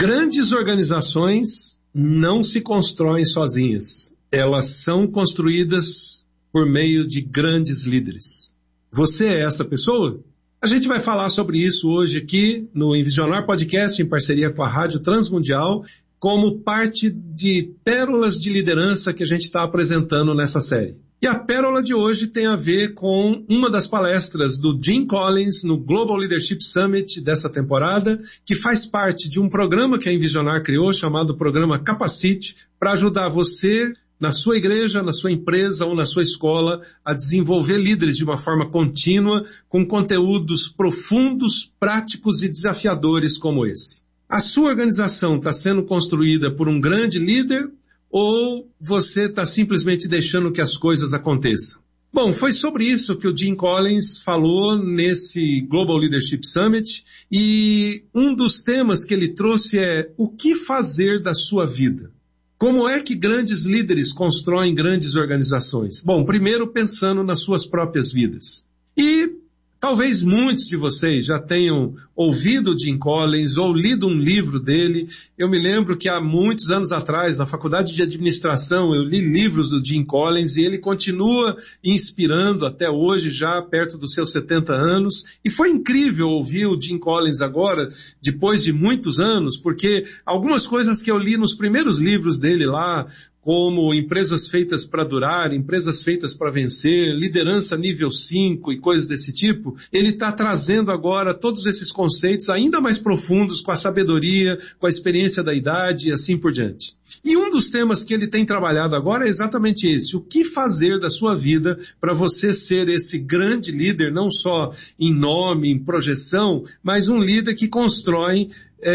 Grandes organizações não se constroem sozinhas. Elas são construídas por meio de grandes líderes. Você é essa pessoa? A gente vai falar sobre isso hoje aqui no Envisionar Podcast, em parceria com a Rádio Transmundial, como parte de pérolas de liderança que a gente está apresentando nessa série. E a pérola de hoje tem a ver com uma das palestras do Jim Collins no Global Leadership Summit dessa temporada, que faz parte de um programa que a Envisionar criou, chamado Programa Capacite, para ajudar você, na sua igreja, na sua empresa ou na sua escola, a desenvolver líderes de uma forma contínua, com conteúdos profundos, práticos e desafiadores como esse. A sua organização está sendo construída por um grande líder ou você está simplesmente deixando que as coisas aconteçam? Bom, foi sobre isso que o Jim Collins falou nesse Global Leadership Summit e um dos temas que ele trouxe é o que fazer da sua vida? Como é que grandes líderes constroem grandes organizações? Bom, primeiro pensando nas suas próprias vidas. E talvez muitos de vocês já tenham ouvido o Jim Collins ou lido um livro dele. Eu me lembro que há muitos anos atrás, na faculdade de administração, eu li livros do Jim Collins e ele continua inspirando até hoje, já perto dos seus 70 anos. E foi incrível ouvir o Jim Collins agora, depois de muitos anos, porque algumas coisas que eu li nos primeiros livros dele lá, como empresas feitas para durar, empresas feitas para vencer, liderança nível 5 e coisas desse tipo, ele está trazendo agora todos esses conceitos ainda mais profundos com a sabedoria, com a experiência da idade e assim por diante. E um dos temas que ele tem trabalhado agora é exatamente esse, o que fazer da sua vida para você ser esse grande líder, não só em nome, em projeção, mas um líder que constrói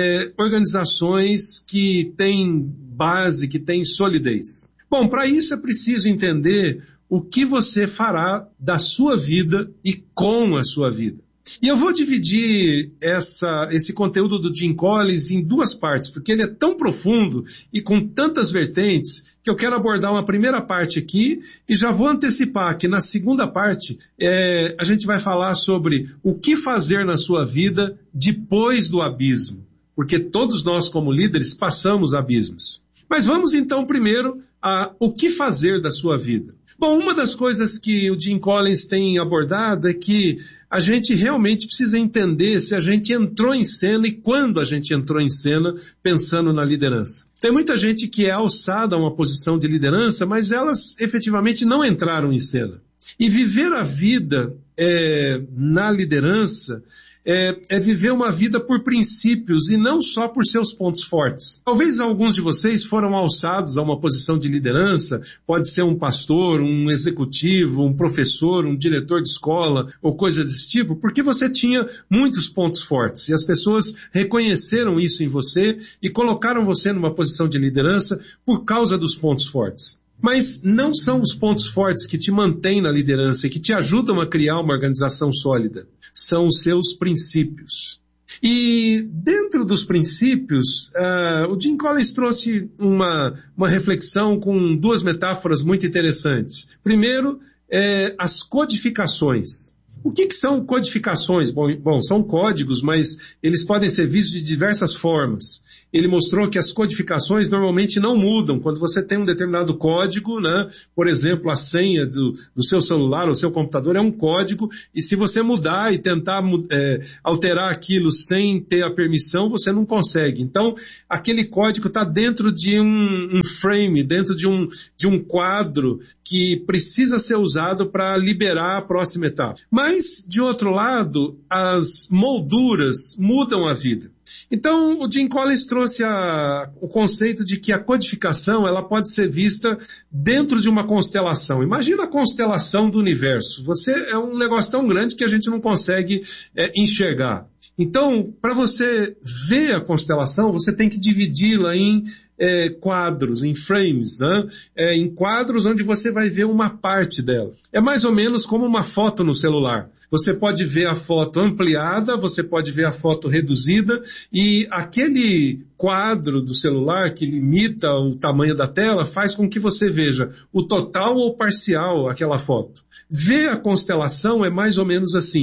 organizações que têm base, que têm solidez. Bom, para isso é preciso entender o que você fará da sua vida e com a sua vida. E eu vou dividir esse conteúdo do Jim Collins em duas partes, porque ele é tão profundo e com tantas vertentes que eu quero abordar uma primeira parte aqui e já vou antecipar que na segunda parte a gente vai falar sobre o que fazer na sua vida depois do abismo, porque todos nós como líderes passamos abismos. Mas vamos então primeiro a o que fazer da sua vida. Bom, uma das coisas que o Jim Collins tem abordado é que a gente realmente precisa entender se a gente entrou em cena e quando a gente entrou em cena pensando na liderança. Tem muita gente que é alçada a uma posição de liderança, mas elas efetivamente não entraram em cena. E viver a vida na liderança é viver uma vida por princípios e não só por seus pontos fortes. Talvez alguns de vocês foram alçados a uma posição de liderança, pode ser um pastor, um executivo, um professor, um diretor de escola ou coisa desse tipo, porque você tinha muitos pontos fortes e as pessoas reconheceram isso em você e colocaram você numa posição de liderança por causa dos pontos fortes. Mas não são os pontos fortes que te mantêm na liderança e que te ajudam a criar uma organização sólida. São os seus princípios. E dentro dos princípios, o Jim Collins trouxe uma reflexão com duas metáforas muito interessantes. Primeiro, as codificações. O que são codificações? Bom, são códigos, mas eles podem ser vistos de diversas formas. Ele mostrou que as codificações normalmente não mudam. Quando você tem um determinado código, né, por exemplo, a senha do seu celular ou seu computador é um código, e se você mudar e tentar alterar aquilo sem ter a permissão, você não consegue. Então, aquele código está dentro de um frame, dentro de um quadro que precisa ser usado para liberar a próxima etapa. Mas, de outro lado, as molduras mudam a vida. Então, o Jim Collins trouxe o conceito de que a codificação ela pode ser vista dentro de uma constelação. Imagina a constelação do universo. É um negócio tão grande que a gente não consegue enxergar. Então, para você ver a constelação, você tem que dividi-la em quadros, em frames, né? Em quadros onde você vai ver uma parte dela. É mais ou menos como uma foto no celular. Você pode ver a foto ampliada, você pode ver a foto reduzida e aquele quadro do celular que limita o tamanho da tela faz com que você veja o total ou parcial aquela foto. Ver a constelação é mais ou menos assim.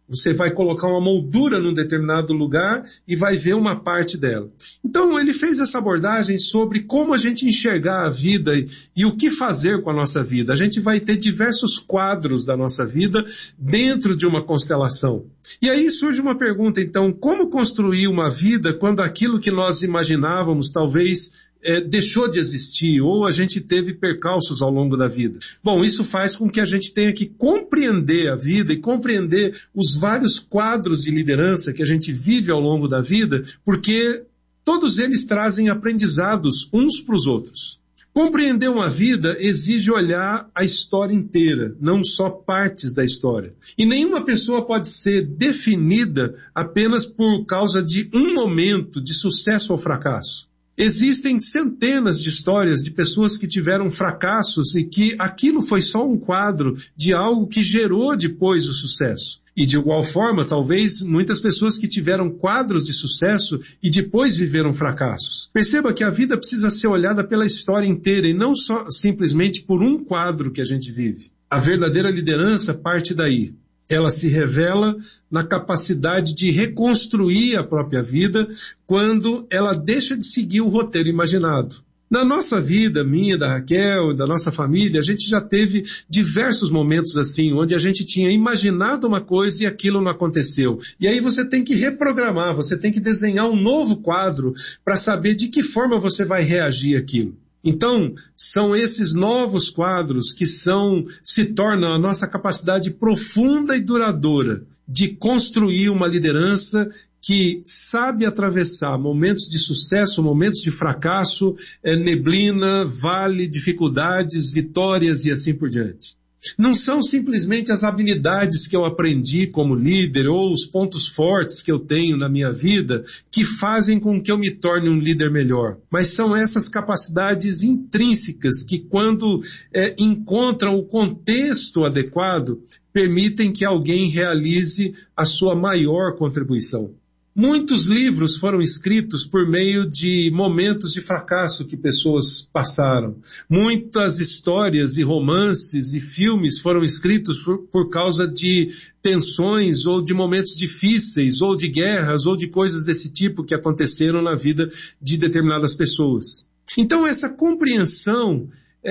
Você vai colocar uma moldura num determinado lugar e vai ver uma parte dela. Então ele fez essa abordagem sobre como a gente enxergar a vida e o que fazer com a nossa vida. A gente vai ter diversos quadros da nossa vida dentro de uma constelação. E aí surge uma pergunta, então, como construir uma vida quando aquilo que nós imaginávamos talvez deixou de existir, ou a gente teve percalços ao longo da vida. Bom, isso faz com que a gente tenha que compreender a vida e compreender os vários quadros de liderança que a gente vive ao longo da vida, porque todos eles trazem aprendizados uns para os outros. Compreender uma vida exige olhar a história inteira, não só partes da história. E nenhuma pessoa pode ser definida apenas por causa de um momento de sucesso ou fracasso. Existem centenas de histórias de pessoas que tiveram fracassos e que aquilo foi só um quadro de algo que gerou depois o sucesso. E de igual forma, talvez muitas pessoas que tiveram quadros de sucesso e depois viveram fracassos. Perceba que a vida precisa ser olhada pela história inteira e não só simplesmente por um quadro que a gente vive. A verdadeira liderança parte daí. Ela se revela na capacidade de reconstruir a própria vida quando ela deixa de seguir o roteiro imaginado. Na nossa vida, minha, da Raquel, da nossa família, a gente já teve diversos momentos assim, onde a gente tinha imaginado uma coisa e aquilo não aconteceu. E aí você tem que reprogramar, você tem que desenhar um novo quadro para saber de que forma você vai reagir àquilo. Então, são esses novos quadros que se tornam a nossa capacidade profunda e duradoura de construir uma liderança que sabe atravessar momentos de sucesso, momentos de fracasso, neblina, vale, dificuldades, vitórias e assim por diante. Não são simplesmente as habilidades que eu aprendi como líder ou os pontos fortes que eu tenho na minha vida que fazem com que eu me torne um líder melhor, mas são essas capacidades intrínsecas que, quando encontram o contexto adequado, permitem que alguém realize a sua maior contribuição. Muitos livros foram escritos por meio de momentos de fracasso que pessoas passaram. Muitas histórias e romances e filmes foram escritos por causa de tensões ou de momentos difíceis ou de guerras ou de coisas desse tipo que aconteceram na vida de determinadas pessoas. Então essa compreensão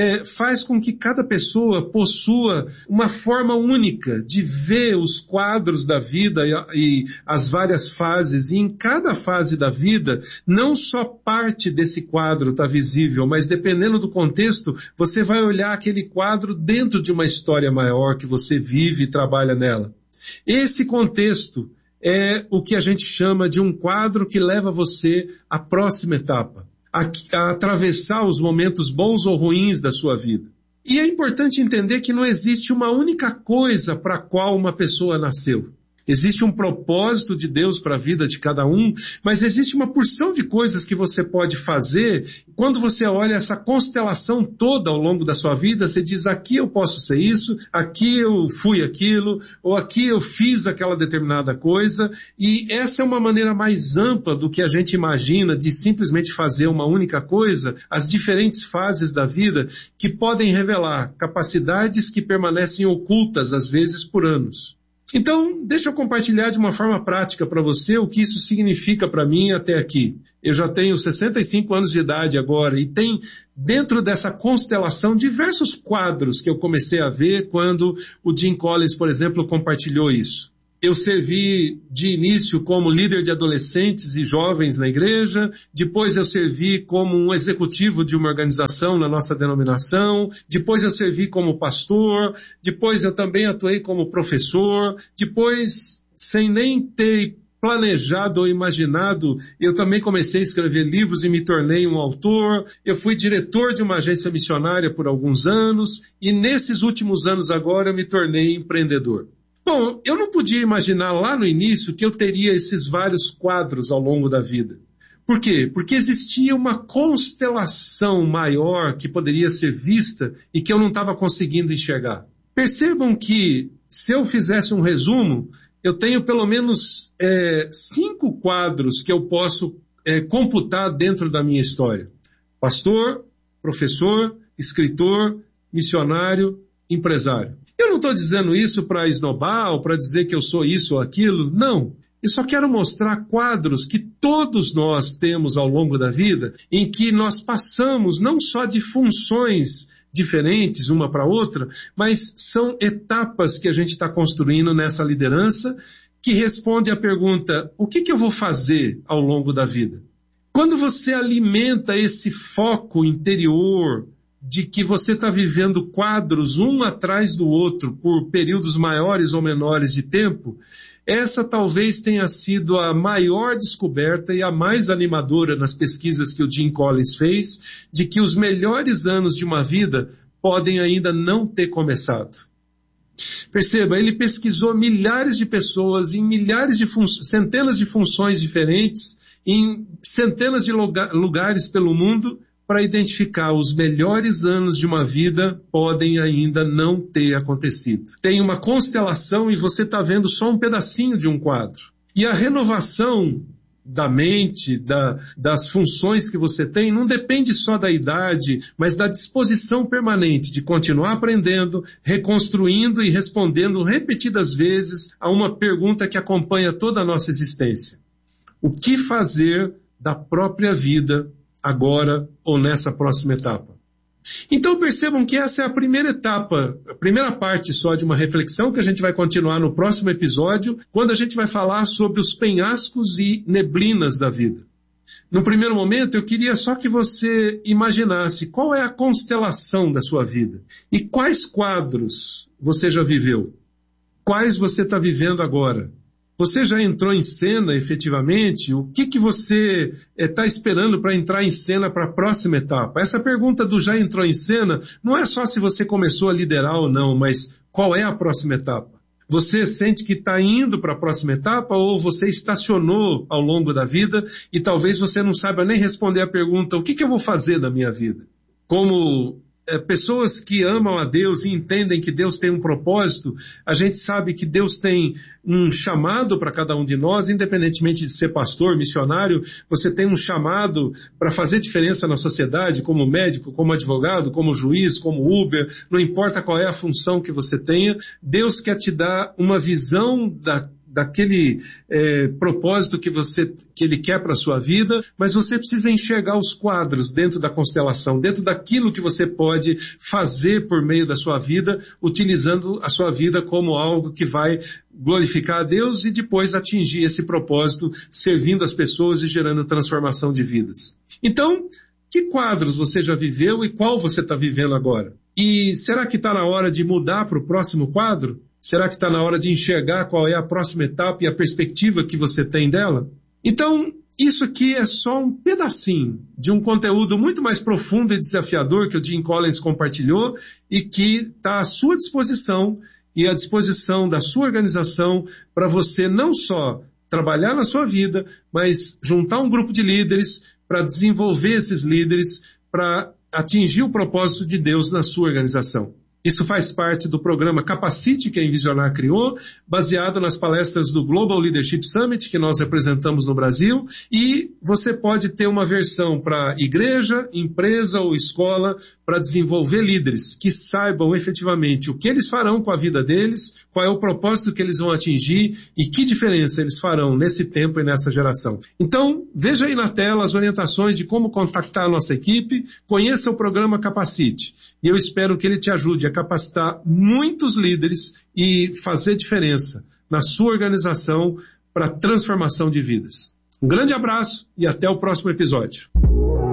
faz com que cada pessoa possua uma forma única de ver os quadros da vida e as várias fases. E em cada fase da vida, não só parte desse quadro está visível, mas dependendo do contexto, você vai olhar aquele quadro dentro de uma história maior que você vive e trabalha nela. Esse contexto é o que a gente chama de um quadro que leva você à próxima etapa. A atravessar os momentos bons ou ruins da sua vida. E é importante entender que não existe uma única coisa para a qual uma pessoa nasceu. Existe um propósito de Deus para a vida de cada um, mas existe uma porção de coisas que você pode fazer. Quando você olha essa constelação toda ao longo da sua vida, você diz, aqui eu posso ser isso, aqui eu fui aquilo, ou aqui eu fiz aquela determinada coisa, e essa é uma maneira mais ampla do que a gente imagina de simplesmente fazer uma única coisa, as diferentes fases da vida que podem revelar capacidades que permanecem ocultas às vezes por anos. Então, deixa eu compartilhar de uma forma prática para você o que isso significa para mim até aqui. Eu já tenho 65 anos de idade agora e tem dentro dessa constelação diversos quadros que eu comecei a ver quando o Jim Collins, por exemplo, compartilhou isso. Eu servi de início como líder de adolescentes e jovens na igreja, depois eu servi como um executivo de uma organização na nossa denominação, depois eu servi como pastor, depois eu também atuei como professor, depois, sem nem ter planejado ou imaginado, eu também comecei a escrever livros e me tornei um autor, eu fui diretor de uma agência missionária por alguns anos, e nesses últimos anos agora eu me tornei empreendedor. Bom, eu não podia imaginar lá no início que eu teria esses vários quadros ao longo da vida. Por quê? Porque existia uma constelação maior que poderia ser vista e que eu não estava conseguindo enxergar. Percebam que, se eu fizesse um resumo, eu tenho pelo menos 5 quadros que eu posso computar dentro da minha história. Pastor, professor, escritor, missionário, empresário. Eu não estou dizendo isso para esnobar ou para dizer que eu sou isso ou aquilo, não. Eu só quero mostrar quadros que todos nós temos ao longo da vida, em que nós passamos não só de funções diferentes uma para outra, mas são etapas que a gente está construindo nessa liderança, que responde à pergunta: o que eu vou fazer ao longo da vida? Quando você alimenta esse foco interior de que você está vivendo quadros um atrás do outro por períodos maiores ou menores de tempo, essa talvez tenha sido a maior descoberta e a mais animadora nas pesquisas que o Jim Collins fez, de que os melhores anos de uma vida podem ainda não ter começado. Perceba, ele pesquisou milhares de pessoas em centenas de funções diferentes, em centenas de lugares pelo mundo, para identificar os melhores anos de uma vida podem ainda não ter acontecido. Tem uma constelação e você está vendo só um pedacinho de um quadro. E a renovação da mente, das funções que você tem, não depende só da idade, mas da disposição permanente de continuar aprendendo, reconstruindo e respondendo repetidas vezes a uma pergunta que acompanha toda a nossa existência. O que fazer da própria vida agora ou nessa próxima etapa? Então percebam que essa é a primeira etapa, a primeira parte só de uma reflexão que a gente vai continuar no próximo episódio, quando a gente vai falar sobre os penhascos e neblinas da vida. No primeiro momento, eu queria só que você imaginasse qual é a constelação da sua vida e quais quadros você já viveu, quais você está vivendo agora. Você já entrou em cena efetivamente? O que você está esperando para entrar em cena para a próxima etapa? Essa pergunta do já entrou em cena não é só se você começou a liderar ou não, mas qual é a próxima etapa? Você sente que está indo para a próxima etapa ou você estacionou ao longo da vida e talvez você não saiba nem responder a pergunta: o que eu vou fazer da minha vida? Como pessoas que amam a Deus e entendem que Deus tem um propósito, a gente sabe que Deus tem um chamado para cada um de nós, independentemente de ser pastor, missionário, você tem um chamado para fazer diferença na sociedade, como médico, como advogado, como juiz, como Uber, não importa qual é a função que você tenha, Deus quer te dar uma visão daquele propósito que Ele quer para a sua vida, mas você precisa enxergar os quadros dentro da constelação, dentro daquilo que você pode fazer por meio da sua vida, utilizando a sua vida como algo que vai glorificar a Deus e depois atingir esse propósito, servindo as pessoas e gerando transformação de vidas. Então, que quadros você já viveu e qual você está vivendo agora? E será que está na hora de mudar para o próximo quadro? Será que está na hora de enxergar qual é a próxima etapa e a perspectiva que você tem dela? Então, isso aqui é só um pedacinho de um conteúdo muito mais profundo e desafiador que o Jim Collins compartilhou e que está à sua disposição e à disposição da sua organização para você não só trabalhar na sua vida, mas juntar um grupo de líderes para desenvolver esses líderes para atingir o propósito de Deus na sua organização. Isso faz parte do programa Capacite, que a Envisionar criou, baseado nas palestras do Global Leadership Summit, que nós representamos no Brasil, e você pode ter uma versão para igreja, empresa ou escola, para desenvolver líderes que saibam efetivamente o que eles farão com a vida deles, qual é o propósito que eles vão atingir e que diferença eles farão nesse tempo e nessa geração. Então, veja aí na tela as orientações de como contactar a nossa equipe, conheça o programa Capacite, e eu espero que ele te ajude a capacitar muitos líderes e fazer diferença na sua organização para a transformação de vidas. Um grande abraço e até o próximo episódio.